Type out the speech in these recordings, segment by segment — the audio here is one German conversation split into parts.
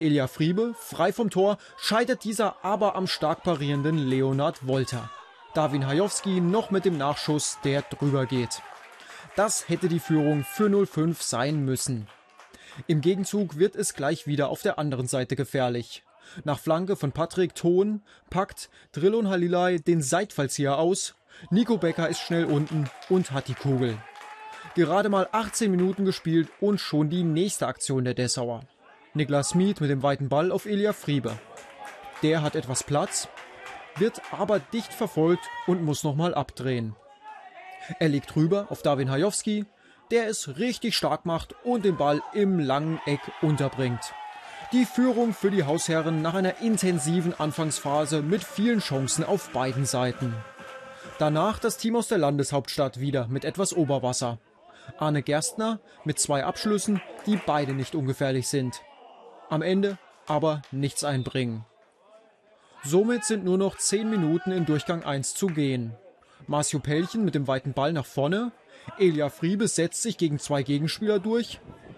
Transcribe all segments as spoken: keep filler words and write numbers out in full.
Ilja Friebe, frei vom Tor, scheitert dieser aber am stark parierenden Leonhard Wolter. Darwin Hajowski noch mit dem Nachschuss, der drüber geht. Das hätte die Führung für null fünf sein müssen. Im Gegenzug wird es gleich wieder auf der anderen Seite gefährlich. Nach Flanke von Patrick Thon packt Drilon Halilay den Seitfallzieher aus. Nico Becker ist schnell unten und hat die Kugel. Gerade mal achtzehn Minuten gespielt und schon die nächste Aktion der Dessauer. Niklas Smith mit dem weiten Ball auf Ilja Friebe. Der hat etwas Platz, wird aber dicht verfolgt und muss nochmal abdrehen. Er legt rüber auf Darwin Hajowski, der es richtig stark macht und den Ball im langen Eck unterbringt. Die Führung für die Hausherren nach einer intensiven Anfangsphase mit vielen Chancen auf beiden Seiten. Danach das Team aus der Landeshauptstadt wieder mit etwas Oberwasser. Arne Gerstner mit zwei Abschlüssen, die beide nicht ungefährlich sind. Am Ende aber nichts einbringen. Somit sind nur noch zehn Minuten in Durchgang eins zu gehen. Marcio Pellchen mit dem weiten Ball nach vorne. Ilja Friebe setzt sich gegen zwei Gegenspieler durch.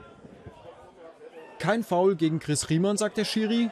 Kein Foul gegen Chris Riemann, sagt der Schiri.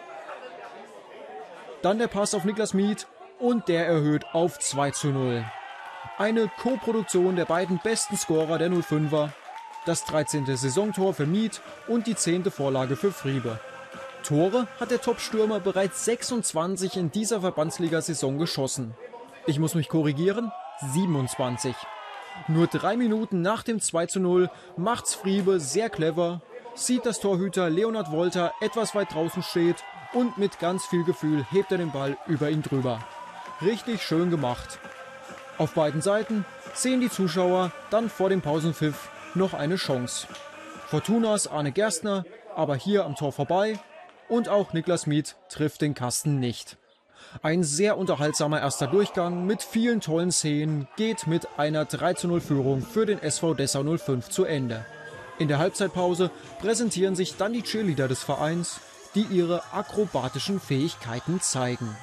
Dann der Pass auf Niklas Smith und der erhöht auf zwei zu null. Eine Co-Produktion der beiden besten Scorer der null fünfer. Das dreizehnte Saisontor für Mieth und die zehnte Vorlage für Friebe. Tore hat der Top-Stürmer bereits sechsundzwanzig in dieser Verbandsliga-Saison geschossen. Ich muss mich korrigieren, siebenundzwanzig. Nur drei Minuten nach dem zwei zu null macht's Friebe sehr clever, sieht, dass Torhüter Leonhard Wolter etwas weit draußen steht und mit ganz viel Gefühl hebt er den Ball über ihn drüber. Richtig schön gemacht. Auf beiden Seiten sehen die Zuschauer dann vor dem Pausenpfiff noch eine Chance. Fortunas Arne Gerstner aber hier am Tor vorbei und auch Niklas Smith trifft den Kasten nicht. Ein sehr unterhaltsamer erster Durchgang mit vielen tollen Szenen geht mit einer drei zu null Führung für den S V Dessau null fünf zu Ende. In der Halbzeitpause präsentieren sich dann die Cheerleader des Vereins, die ihre akrobatischen Fähigkeiten zeigen.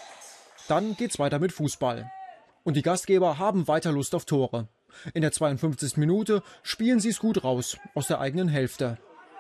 Dann geht's weiter mit Fußball. Und die Gastgeber haben weiter Lust auf Tore. In der zweiundfünfzigsten Minute spielen sie es gut raus, aus der eigenen Hälfte.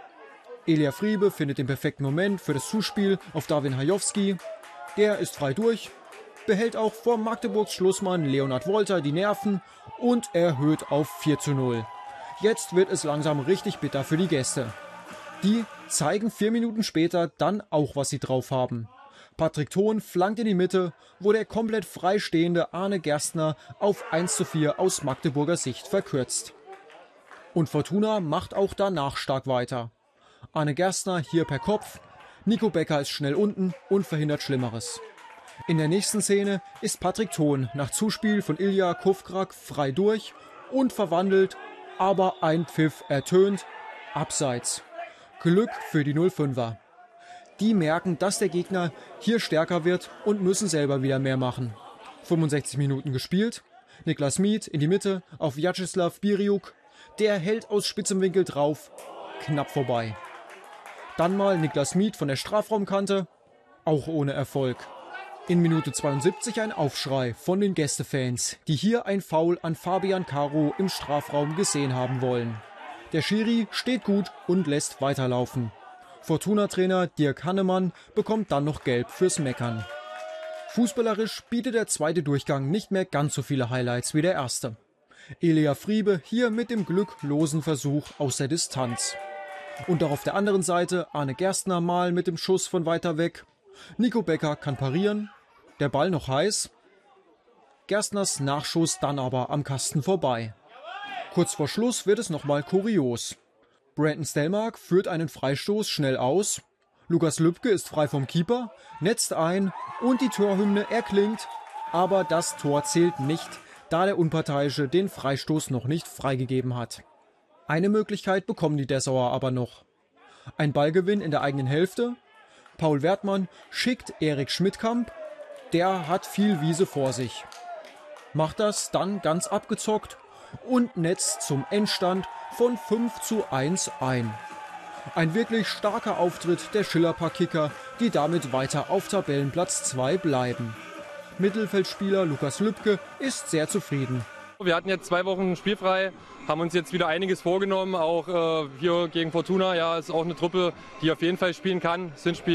Ilja Friebe findet den perfekten Moment für das Zuspiel auf Darwin Hajowski. Der ist frei durch, behält auch vor Magdeburgs Schlussmann Leonhard Wolter die Nerven und erhöht auf vier zu null. Jetzt wird es langsam richtig bitter für die Gäste. Die zeigen vier Minuten später dann auch, was sie drauf haben. Patrick Thon flankt in die Mitte, wo der komplett freistehende Arne Gerstner auf eins zu vier aus Magdeburger Sicht verkürzt. Und Fortuna macht auch danach stark weiter. Arne Gerstner hier per Kopf, Nico Becker ist schnell unten und verhindert Schlimmeres. In der nächsten Szene ist Patrick Thon nach Zuspiel von Ilja Kufkrak frei durch und verwandelt, aber ein Pfiff ertönt, abseits. Glück für die null fünfer. Die merken, dass der Gegner hier stärker wird und müssen selber wieder mehr machen. fünfundsechzig Minuten gespielt, Niklas Smith in die Mitte auf Vyacheslav Biriuk, der hält aus spitzem Winkel drauf, knapp vorbei. Dann mal Niklas Smith von der Strafraumkante, auch ohne Erfolg. In Minute zweiundsiebzig ein Aufschrei von den Gästefans, die hier ein Foul an Fabian Caro im Strafraum gesehen haben wollen. Der Schiri steht gut und lässt weiterlaufen. Fortuna-Trainer Dirk Hannemann bekommt dann noch Gelb fürs Meckern. Fußballerisch bietet der zweite Durchgang nicht mehr ganz so viele Highlights wie der erste. Ilja Friebe hier mit dem glücklosen Versuch aus der Distanz. Und auch auf der anderen Seite Arne Gerstner mal mit dem Schuss von weiter weg. Nico Becker kann parieren, der Ball noch heiß. Gerstners Nachschuss dann aber am Kasten vorbei. Kurz vor Schluss wird es nochmal kurios. Brandon Stelmark führt einen Freistoß schnell aus. Lukas Lübke ist frei vom Keeper, netzt ein und die Torhymne erklingt. Aber das Tor zählt nicht, da der Unparteiische den Freistoß noch nicht freigegeben hat. Eine Möglichkeit bekommen die Dessauer aber noch. Ein Ballgewinn in der eigenen Hälfte. Paul Wertmann schickt Erik Schmidtkamp. Der hat viel Wiese vor sich. Macht das dann ganz abgezockt und netzt zum Endstand von fünf zu eins ein. Ein wirklich starker Auftritt der Schillerpark-Kicker, die damit weiter auf Tabellenplatz zwei bleiben. Mittelfeldspieler Lukas Lübke ist sehr zufrieden. Wir hatten jetzt zwei Wochen spielfrei, haben uns jetzt wieder einiges vorgenommen, auch äh, hier gegen Fortuna. Ja, ist auch eine Truppe, die auf jeden Fall spielen kann. Es sind Spiel